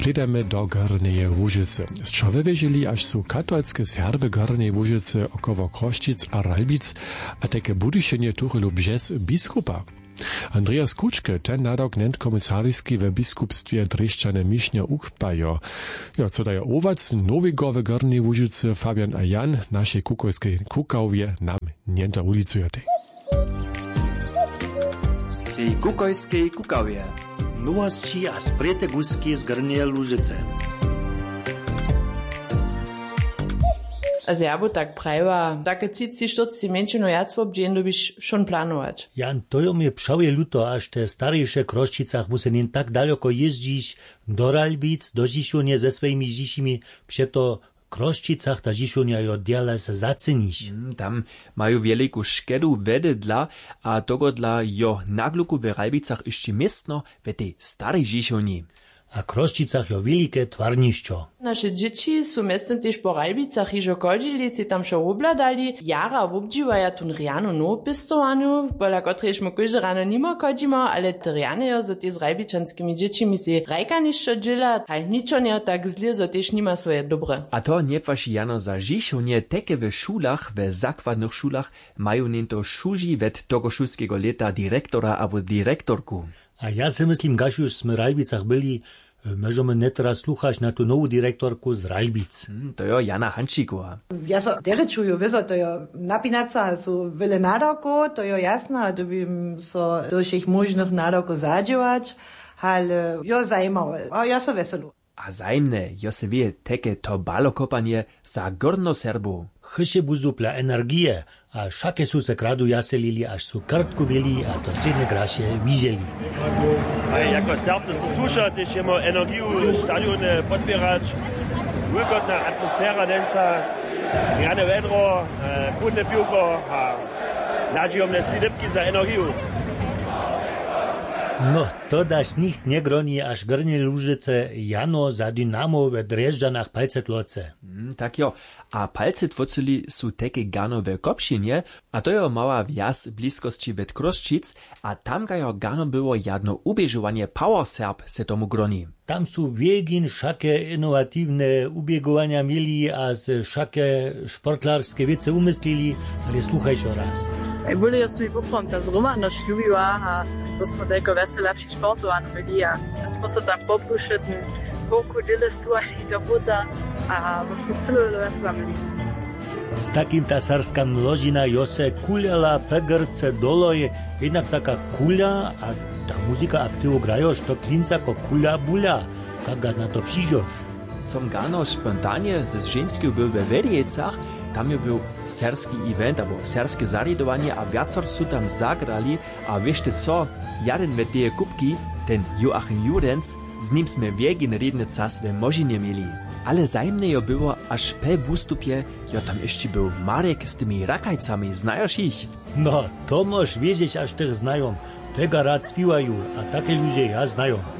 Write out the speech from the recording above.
Plidamy do Gorneje Łužice. Z čo wywiedzieli, aż są katolskie serby Gornej Łužice około Kroščic a Ralbic, a takie budyšenie tuchelu bžez biskupa. Andreas Kučke, ten nadok nent komisarijski w biskupstwie Dreščane Mišňa ukpajo. Jo, co daje owac nowego w Gornej Łužice Fabian a Jan, naszej kukojskiej kukałwie, nam nienta ulicujete. Tej kukojskiej kukałwie. Nowości a sprete guski z Gornej Łužice. Also ja, bo tak prajva, takie 30-40 menšino jactvo bdjen dobiš šon planować. Jan, to jo mi pšauje luto, až te starejsze Kroščicach musenin tak daleko jeździć do Ralbic, do Žišonie ze svojimi Žišimi, przeto Kroščicach ta Žišonia jo diale se zaceniš. Tam mają wielką szkedu wedydla, a tego dla jo nagluku w Ralbicach jeszcze miestno w tej starej Žišoni. A Kroščicach jo wielkie twarnišćo. Naše dzieci su miestem tež po Ralbicach ižo kodžili, si tam šo obladali. Jara obdživaja tun rianu novu pistovanju, pola kotrež mu kože rano nimo kodžimo, ale te riane jo zo te z ralbičanskimi dziečimi si rajka nišćo džila, taj ničo nie tak zlie, zo tež nima svoje dobre. A to nie waši jano za Žišonie teke w szulach, w zakładnych szulach, mają nento šuži ved tego šulskiego leta direktora albo direktorku. A ja si myslím, gaž už sme v Ralbicach byli, możemy nie teraz słuchać na tu nową dyrektorku z Ralbic. To jo Jana Hančíková. Ja so derečuju, viso, to jo napinaca, su vele nadoko, to jo jasno, a to by so do všich možných nadoko zadživać, ale jo zajímavé, a ja so veselu. A zajmne, jo se wie teke to balokopanie za gorno Serbu. Chyše buzu pla energie, a šake su se kradu jaselili, až su krtku bili, a to sledne graše viželi. Jako Serb to se sluša, tež imamo energiju stadione podpirać, ugodna atmosfera denca, rane vedro, putne pivko, a nađijomne cilipki za energiju. No, to daš nikt nie groni, až Gornej Łužice jano za dynamo w Drježďanach palcetloce. Tak jo, a palcetvoceli su teke gano w Kopšinie, a to jo mała wjazd bliskości ved Kroščic, a tam ga jo gano było jedno ubieżowanie Power Serb se tomu groni. Tam su wiegin šake inovatywne ubiegowania mieli, a z šake športlarskie wiece umyslili, ale słuchaj šo raz. Najbolje jo mi poprom, da z Romano šljubiła, a to smo tako veselepši športovano bili, a smo se tam poprušetni, koliko dele slušali do puta, a smo celo vesela bili. Z takim tasarska mložina jo se kuljala pegrce doloj, jednak taka kulja, a ta muzika aktivo grajoš, to klinca ko kulja bulja, kak ga na to přižoš. Som gano spontanie ze ženského byl ve Vedjecach, tam je byl serski event, abo serske zariadovanie a viacor su tam zagrali a viešte co, jeden ve tie kupky, ten Joachim Jurenc, z ním sme viegin redne cas ve Možinie mieli. Ale zajemne jo było, až pe vústupje, jo tam ešte byl Marek s tymi rakajcami, znajoš ich? No, to mož wiedzieć, až tych znajom. Tega rád spívajú a také ľudia ja znajom.